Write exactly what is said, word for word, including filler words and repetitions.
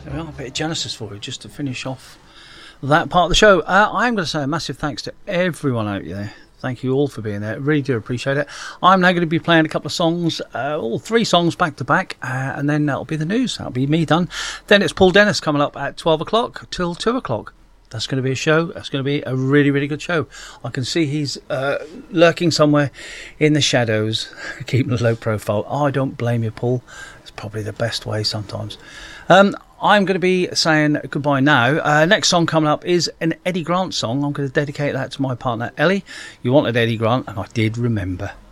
There we are, a bit of Genesis for you, just to finish off that part of the show. Uh, I'm going to say a massive thanks to everyone out there. Thank you all for being there. Really do appreciate it. I'm now going to be playing a couple of songs, uh, all three songs back to back, uh, and then that'll be the news. That'll be me done. Then it's Paul Dennis coming up at twelve o'clock till two o'clock. That's going to be a show. That's going to be a really, really good show. I can see he's uh, lurking somewhere in the shadows, keeping a low profile. Oh, I don't blame you, Paul. It's probably the best way sometimes. Um, I'm going to be saying goodbye now. Uh, next song coming up is an Eddie Grant song. I'm going to dedicate that to my partner, Ellie. You wanted Eddie Grant, and I did remember.